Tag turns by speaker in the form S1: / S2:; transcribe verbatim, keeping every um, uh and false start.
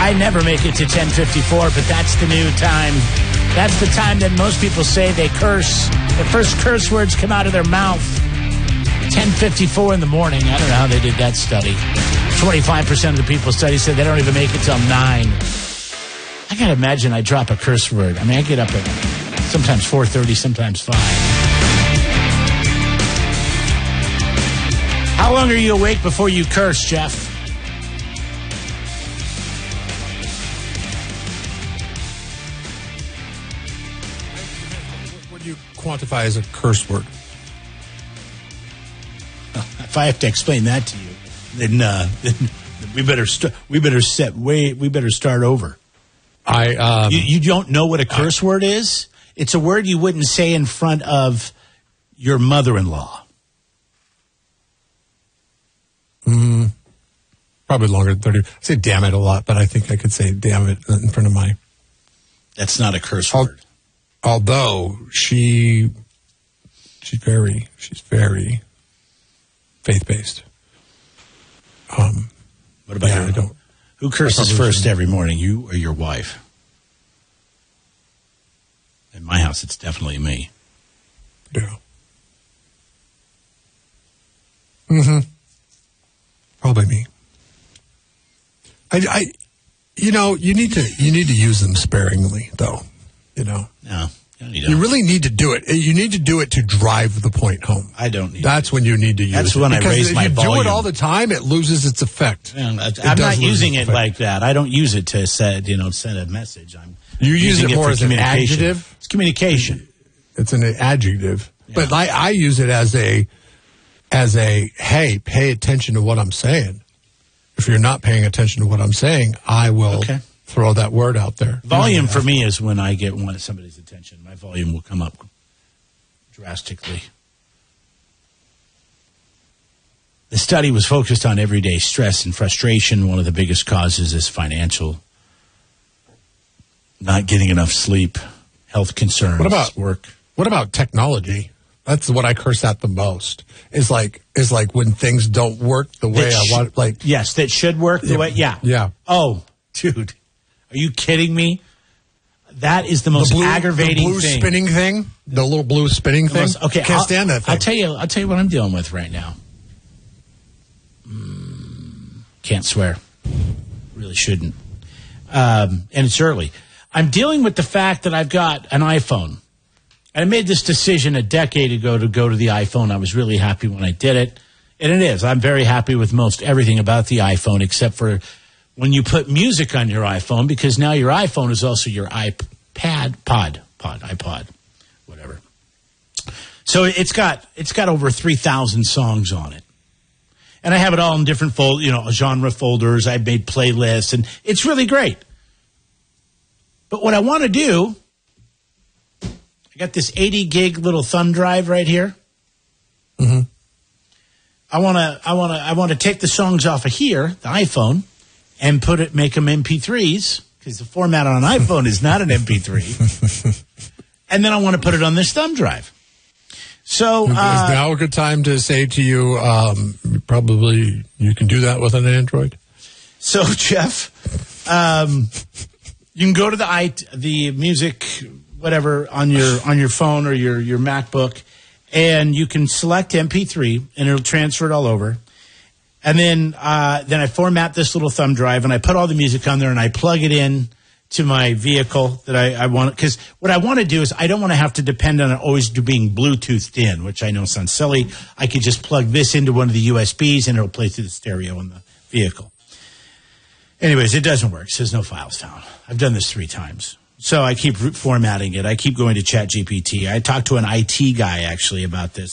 S1: I never make it to ten fifty-four, but that's the new time. That's the time that most people say they curse. The first curse words come out of their mouth. ten fifty-four in the morning. I don't know how they did that study. twenty-five percent of the people studied said they don't even make it till nine. I got to imagine I drop a curse word. I mean, I get up at sometimes four thirty, sometimes five. How long are you awake before you curse, Jeff?
S2: What do you quantify as a curse word?
S1: If I have to explain that to you, then, uh, then we better st- we better set way we better start over.
S2: I um,
S1: you, you don't know what a curse I, word is? It's a word you wouldn't say in front of your mother-in-law.
S2: Mm, probably longer than thirty. I say "damn it" a lot, but I think I could say "damn it" in front of my.
S1: That's not a curse
S2: al-
S1: word.
S2: Although she, she's very, she's very faith-based. Um,
S1: what about
S2: yeah,
S1: your,
S2: I don't.
S1: Who curses first every morning, you or your wife? In my house, it's definitely me.
S2: Yeah. Mm-hmm. Probably me. I, I, you know, you need to you need to use them sparingly, though. You know.
S1: No, you,
S2: you really need to do it. You need to do it to drive the point home.
S1: I don't need.
S2: That's
S1: to.
S2: when you need to use
S1: That's
S2: it.
S1: when
S2: because
S1: I raise
S2: if
S1: my
S2: you
S1: volume.
S2: do it all the time, it loses its effect.
S1: Yeah, I'm not using it like that. I don't use it to set, you know, send a message. I'm
S2: you use it more
S1: it
S2: as an adjective.
S1: It's communication.
S2: It's an adjective,
S1: yeah.
S2: but I, I use it as a as a hey, pay attention to what I'm saying. If you're not paying attention to what I'm saying, I will
S1: okay.
S2: throw that word out there.
S1: Volume for me is when I get one somebody's attention. My volume will come up drastically. The study was focused on everyday stress and frustration. One of the biggest causes is financial, not getting enough sleep, health concerns,
S2: what about
S1: work.
S2: What about technology? That's what I curse at the most. Is like is like when things don't work the way
S1: sh-
S2: I want. Like
S1: yes, that should work the
S2: yeah,
S1: way. Yeah,
S2: yeah.
S1: Oh, dude, are you kidding me? That is the most
S2: the blue,
S1: aggravating
S2: the blue
S1: thing.
S2: spinning thing, the little blue spinning thing.
S1: Most, okay,
S2: can't
S1: I'll,
S2: stand that thing.
S1: I'll tell you. I'll tell you what I'm dealing with right now. Mm, can't swear. Really shouldn't. Um, and it's early. I'm dealing with the fact that I've got an iPhone. I made this decision a decade ago to go to the iPhone. I was really happy when I did it. And it is. I'm very happy with most everything about the iPhone, except for when you put music on your iPhone, because now your iPhone is also your iPad, pod, pod, iPod, whatever. So it's got it's got over three thousand songs on it. And I have it all in different fold, you know, genre folders. I've made playlists, and it's really great. But what I want to do, I got this eighty gig little thumb drive right here.
S2: Mm-hmm.
S1: I want to, I want to, I want to take the songs off of here, the iPhone, and put it, make them M P threes, because the format on an iPhone is not an M P three. And then I want to put it on this thumb drive. So uh,
S2: is now a good time to say to you, um, probably you can do that with an Android?
S1: So, Jeff, um, you can go to the i the music whatever on your on your phone or your your MacBook, and you can select M P three, and it'll transfer it all over. And then uh, then I format this little thumb drive, and I put all the music on there, and I plug it in to my vehicle that I, I want. Because what I want to do is I don't want to have to depend on it always being Bluetoothed in, which I know sounds silly. I could just plug this into one of the U S Bs, and it'll play through the stereo in the vehicle. Anyways, it doesn't work. It says no files found. I've done this three times. So I keep formatting it. I keep going to ChatGPT. I talked to an I T guy, actually, about this.